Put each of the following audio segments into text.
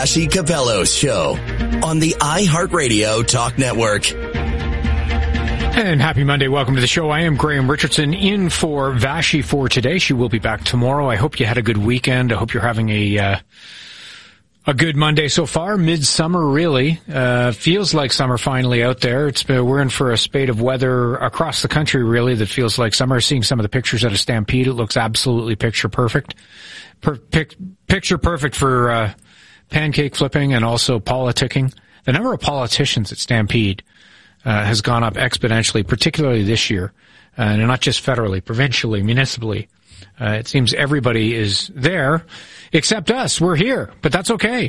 Vassy Capello's show on the iHeartRadio Talk Network. And happy Monday. Welcome to the show. I am Graham Richardson in for Vassy for today. She will be back tomorrow. I hope you had a good weekend. I hope you're having a good Monday so far. Midsummer, really. Feels like summer finally out there. We're in for a spate of weather across the country, really, that feels like summer. Seeing some of the pictures at a Stampede, it looks absolutely picture perfect. Picture perfect for pancake flipping and also politicking. The number of politicians at Stampede has gone up exponentially, particularly this year, and not just federally, provincially, municipally. It seems everybody is there, except us. We're here, but that's okay.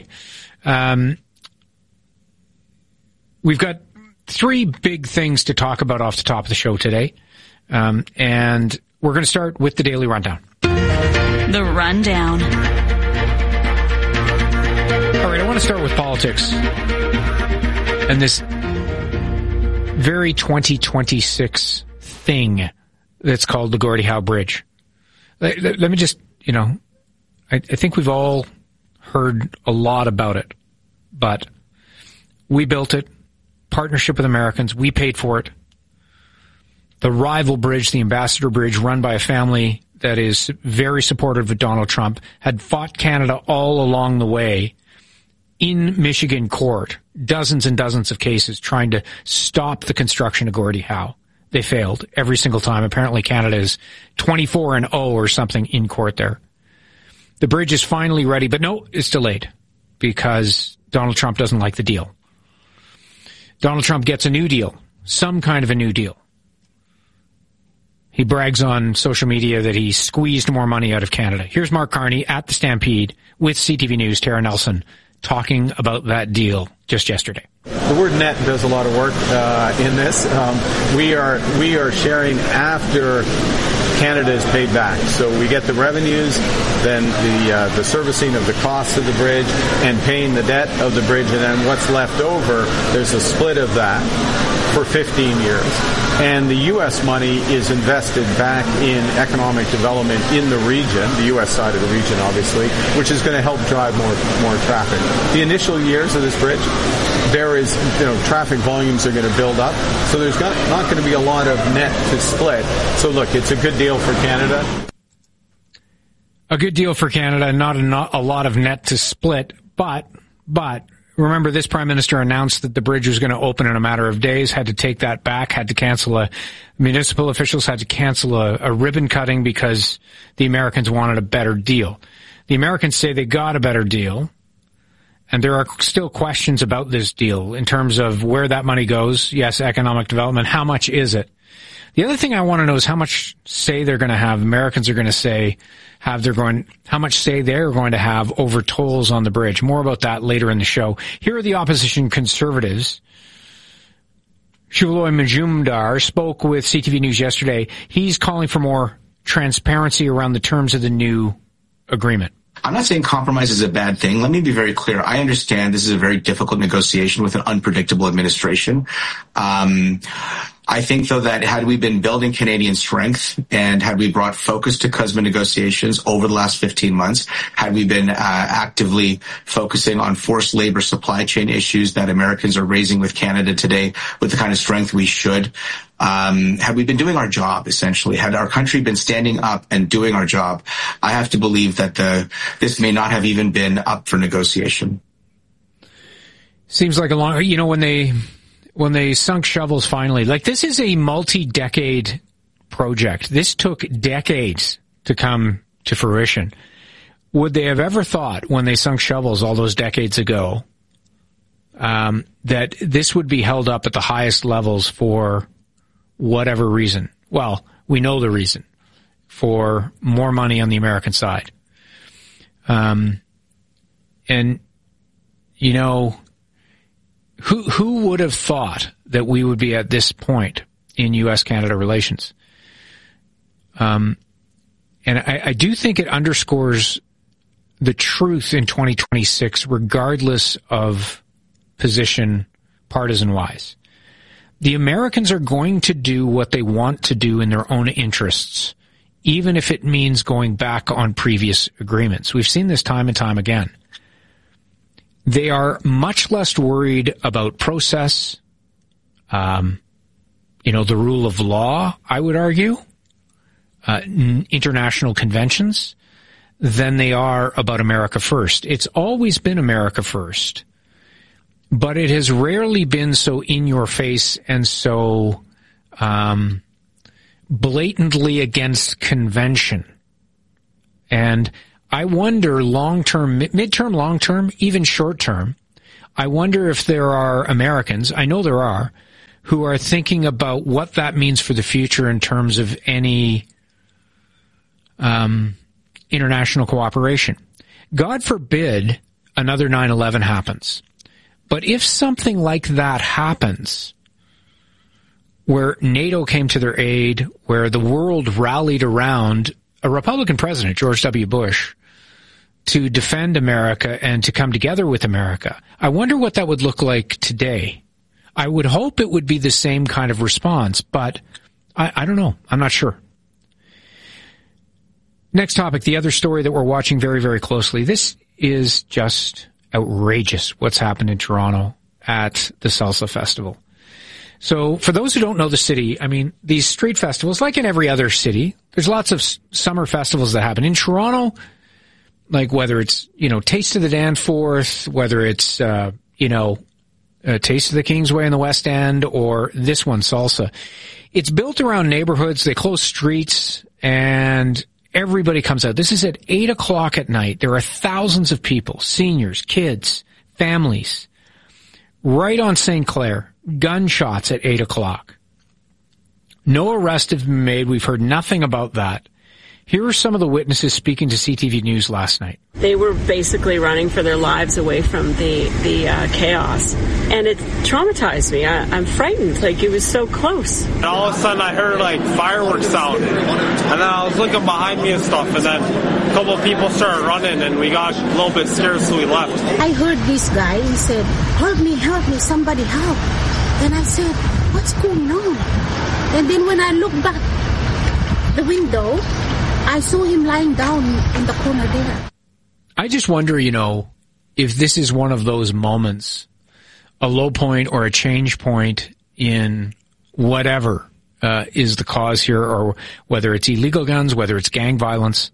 We've got three big things to talk about off the top of the show today, and we're going to start with the Daily Rundown. The Rundown. All right, I want to start with politics and this very 2026 thing that's called the Gordie Howe Bridge. Let me just, I think we've all heard a lot about it, but we built it, partnership with Americans, we paid for it. The rival bridge, the Ambassador Bridge, run by a family that is very supportive of Donald Trump, had fought Canada all along the way in Michigan court, dozens and dozens of cases trying to stop the construction of Gordie Howe. They failed every single time. Apparently Canada is 24-0 or something in court there. The bridge is finally ready, but no, it's delayed because Donald Trump doesn't like the deal. Donald Trump gets a new deal, some kind of a new deal. He brags on social media that he squeezed more money out of Canada. Here's Mark Carney at the Stampede with CTV News' Tara Nelson talking about that deal just yesterday. The word net does a lot of work in this. We are sharing after Canada is paid back. So we get the revenues, then the servicing of the costs of the bridge, and paying the debt of the bridge, and then what's left over, there's a split of that for 15 years. And the U.S. money is invested back in economic development in the region, the U.S. side of the region, obviously, which is going to help drive more traffic. The initial years of this bridge, there is, traffic volumes are going to build up. So there's not going to be a lot of net to split. So look, it's a good deal for Canada. A good deal for Canada, not a lot of net to split, but remember, this Prime Minister announced that the bridge was going to open in a matter of days, had to take that back, had to cancel municipal officials had to cancel a ribbon cutting because the Americans wanted a better deal. The Americans say they got a better deal, and there are still questions about this deal in terms of where that money goes. Yes, economic development. How much is it? The other thing I want to know is how much say they're going to have. Americans are going to say how much say they're going to have over tolls on the bridge. More about that later in the show. Here are the opposition Conservatives. Shivaloy Majumdar spoke with CTV News yesterday. He's calling for more transparency around the terms of the new agreement. I'm not saying compromise is a bad thing. Let me be very clear. I understand this is a very difficult negotiation with an unpredictable administration. I think, though, that had we been building Canadian strength and had we brought focus to CUSMA negotiations over the last 15 months, had we been actively focusing on forced labor supply chain issues that Americans are raising with Canada today with the kind of strength we should, had we been doing our job, essentially, had our country been standing up and doing our job, I have to believe that this may not have even been up for negotiation. Seems like a long, when they sunk shovels finally, this is a multi-decade project. This took decades to come to fruition. Would they have ever thought when they sunk shovels all those decades ago that this would be held up at the highest levels for whatever reason? Well, we know the reason. For more money on the American side. Who would have thought that we would be at this point in U.S.-Canada relations? And I do think it underscores the truth in 2026, regardless of position, partisan-wise. The Americans are going to do what they want to do in their own interests, even if it means going back on previous agreements. We've seen this time and time again. They are much less worried about process, the rule of law, I would argue, international conventions, than they are about America first. It's always been America first, but it has rarely been so in your face and so blatantly against convention. And I wonder long-term, midterm, long-term, even short-term, I wonder if there are Americans, I know there are, who are thinking about what that means for the future in terms of any international cooperation. God forbid another 9/11 happens. But if something like that happens, where NATO came to their aid, where the world rallied around a Republican president, George W. Bush, to defend America and to come together with America, I wonder what that would look like today. I would hope it would be the same kind of response, but I don't know. I'm not sure. Next topic, the other story that we're watching very, very closely. This is just outrageous what's happened in Toronto at the Salsa Festival. So for those who don't know the city, I mean, these street festivals, like in every other city, there's lots of summer festivals that happen. In Toronto, like whether it's, Taste of the Danforth, whether it's, Taste of the Kingsway in the West End, or this one, Salsa. It's built around neighborhoods. They close streets and everybody comes out. This is at 8 o'clock at night. There are thousands of people, seniors, kids, families, right on St. Clair. Gunshots at 8 o'clock. No arrests have been made. We've heard nothing about that. Here are some of the witnesses speaking to CTV News last night. They were basically running for their lives away from the chaos. And it traumatized me. I'm frightened. Like, it was so close. And all of a sudden I heard fireworks sound. And then I was looking behind me and stuff. And then a couple of people started running and we got a little bit scared, so we left. I heard this guy. He said, help me, somebody help. And I said, what's going on? And then when I looked back the window, I saw him lying down in the corner there. I just wonder, if this is one of those moments, a low point or a change point in whatever is the cause here, or whether it's illegal guns, whether it's gang violence.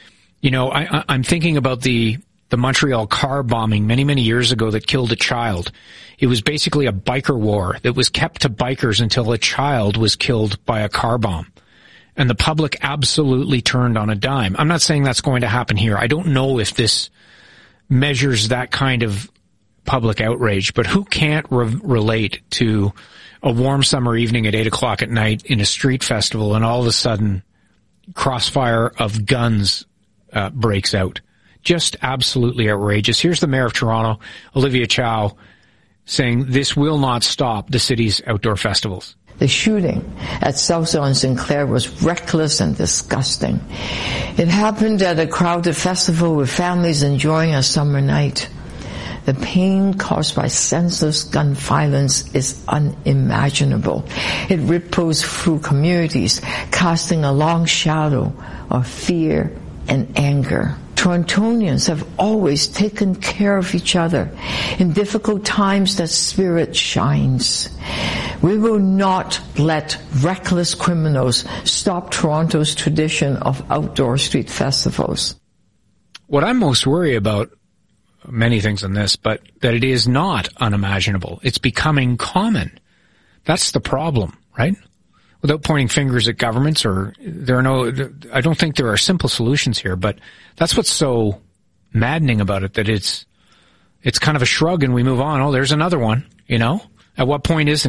I'm thinking about the Montreal car bombing many, many years ago that killed a child. It was basically a biker war that was kept to bikers until a child was killed by a car bomb. And the public absolutely turned on a dime. I'm not saying that's going to happen here. I don't know if this measures that kind of public outrage, but who can't relate to a warm summer evening at 8 o'clock at night in a street festival and all of a sudden crossfire of guns breaks out? Just absolutely outrageous. Here's the mayor of Toronto, Olivia Chow, saying this will not stop the city's outdoor festivals. The shooting at Salsa on St. Clair was reckless and disgusting. It happened at a crowded festival with families enjoying a summer night. The pain caused by senseless gun violence is unimaginable. It ripples through communities, casting a long shadow of fear and anger. Torontonians have always taken care of each other. In difficult times, that spirit shines. We will not let reckless criminals stop Toronto's tradition of outdoor street festivals. What I'm most worried about, many things in this, but that it is not unimaginable. It's becoming common. That's the problem, right? Without pointing fingers at governments, I don't think there are simple solutions here, but that's what's so maddening about it, that it's kind of a shrug and we move on. Oh, there's another one, At what point does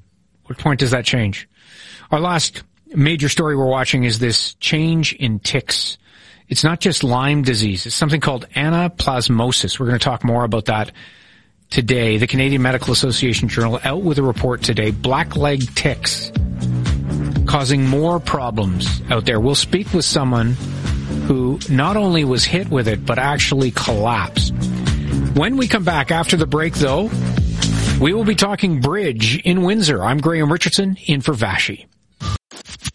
that change? Our last major story we're watching is this change in ticks. It's not just Lyme disease. It's something called anaplasmosis. We're going to talk more about that today. The Canadian Medical Association Journal out with a report today. Blackleg ticks causing more problems out there. We'll speak with someone who not only was hit with it, but actually collapsed. When we come back after the break, though, we will be talking bridge in Windsor. I'm Graham Richardson, in for Vashi. From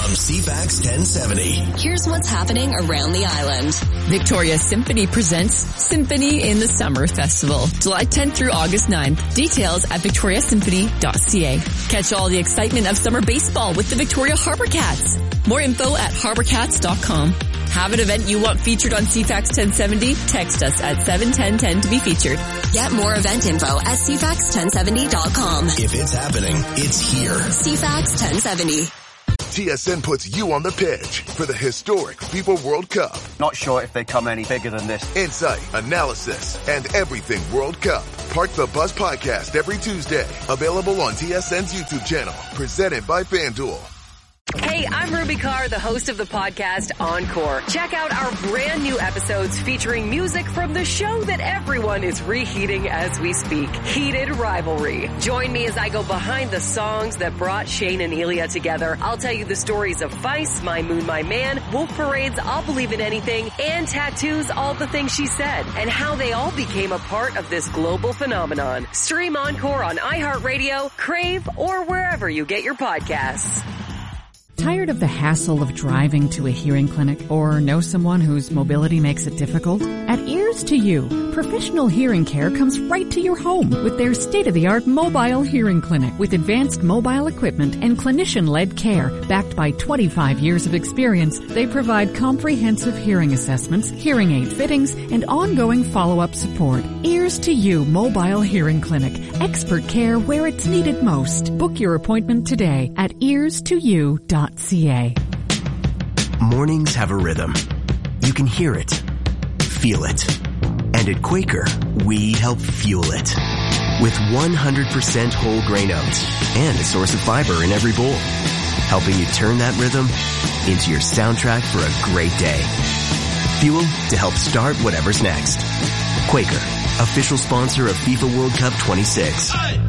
from CFAX 1070. Here's what's happening around the island. Victoria Symphony presents Symphony in the Summer Festival, July 10th through August 9th. Details at victoriasymphony.ca. Catch all the excitement of summer baseball with the Victoria Harbour Cats. More info at harbourcats.com. Have an event you want featured on CFAX 1070? Text us at 71010 to be featured. Get more event info at CFAX1070.com. If it's happening, it's here. CFAX 1070. TSN puts you on the pitch for the historic FIFA World Cup. Not sure if they come any bigger than this. Insight, analysis, and everything World Cup. Park the Bus podcast every Tuesday. Available on TSN's YouTube channel. Presented by FanDuel. Hey, I'm Ruby Carr, the host of the podcast Encore. Check out our brand new episodes featuring music from the show that everyone is reheating as we speak, Heated Rivalry. Join me as I go behind the songs that brought Shane and Elia together. I'll tell you the stories of Vice, My Moon, My Man, Wolf Parade's I'll Believe in Anything, and Tattoo's All the Things She Said, and how they all became a part of this global phenomenon. Stream Encore on iHeartRadio, Crave, or wherever you get your podcasts. Tired of the hassle of driving to a hearing clinic or know someone whose mobility makes it difficult? At Ears to You, professional hearing care comes right to your home with their state-of-the-art mobile hearing clinic with advanced mobile equipment and clinician-led care. Backed by 25 years of experience, they provide comprehensive hearing assessments, hearing aid fittings, and ongoing follow-up support. Ears to You Mobile Hearing Clinic. Expert care where it's needed most. Book your appointment today at ears2u.ca. Mornings have a rhythm. You can hear it, feel it. And at Quaker, we help fuel it. With 100% whole grain oats and a source of fiber in every bowl. Helping you turn that rhythm into your soundtrack for a great day. Fuel to help start whatever's next. Quaker, official sponsor of FIFA World Cup 26.